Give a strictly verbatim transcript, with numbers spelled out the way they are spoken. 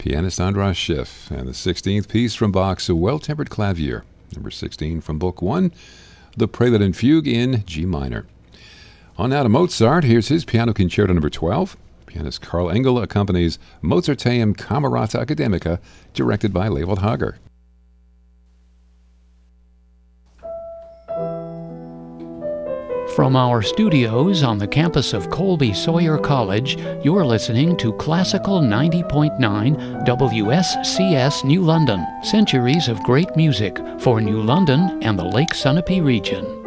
pianist Andras Schiff, and the sixteenth piece from Bach's Well-Tempered Clavier, number sixteen from Book one, the Prelude and Fugue in G minor. On now to Mozart. Here's his Piano Concerto number twelve. Pianist Carl Engel accompanies Mozarteum Camerata Academica, directed by Levald Hager. From our studios on the campus of Colby Sawyer College, you're listening to Classical ninety point nine W S C S New London. Centuries of great music for New London and the Lake Sunapee region.